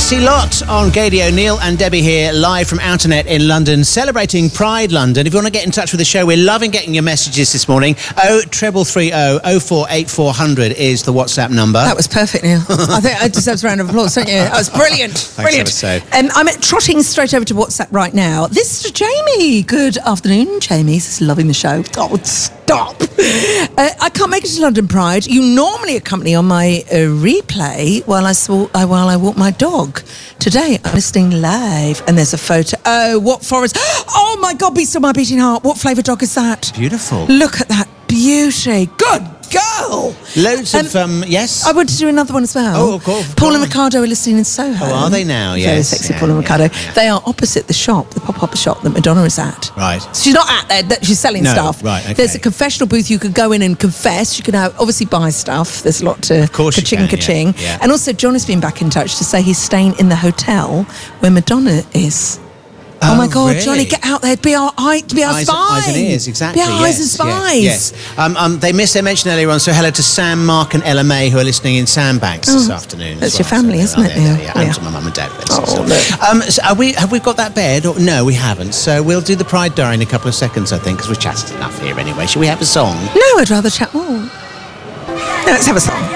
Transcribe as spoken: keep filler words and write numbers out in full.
Tracy Lott on Gadio. Neil and Debbie here, live from Outernet in London, celebrating Pride London. If you want to get in touch with the show, we're loving getting your messages this morning. oh triple three oh oh four eight four hundred is the WhatsApp number. That was perfect, Neil. I think I deserve a round of applause, don't you? That was brilliant. Brilliant. Thanks ever so. Um, I'm trotting straight over to WhatsApp right now. This is Jamie. Good afternoon, Jamie. Just loving the show. Oh, stop. Uh, I can't make it to London Pride. You normally accompany on my uh, replay while I, saw, uh, while I walk my dog. Today, I'm listening live, and there's a photo. Oh, what forest. Oh, my God, beast of my beating heart. What flavour dog is that? Beautiful. Look at that beauty. Good girl. Loads um, of, um, yes? I want to do another one as well. Oh, of course. Paul and Ricardo are listening in Soho. Oh, are they now? Yes. Very sexy, yeah, Paul and yeah, Ricardo. Yeah. They are opposite the shop, the pop-up shop that Madonna is at. Right. So she's not at there, that she's selling No, stuff. right, okay. There's a confessional booth. You could go in and confess. You can have, obviously buy stuff. There's a lot to... Of course you ka-ching, can, ka-ching. yeah, yeah. And also, John has been back in touch to say he's staying in the hotel where Madonna is. Oh, Oh, my God, really? Johnny, get out there. Be our, eye, be our Eyes, spies. eyes and ears, exactly. Be our yes, eyes and spies. Yes, yes. Um, um, they missed their mention earlier on, so hello to Sam, Mark and Ella May, who are listening in Sandbanks Oh, this afternoon. that's as your well. family, So isn't they're it? there, Yeah, yeah. And yeah. to my mum and dad. Oh, so. look. um, so are we, have we got that bed? Or, no, we haven't. So we'll do the Pride Diary in a couple of seconds, I think, because we've chatted enough here anyway. Shall we have a song? No, I'd rather chat more. No, let's have a song.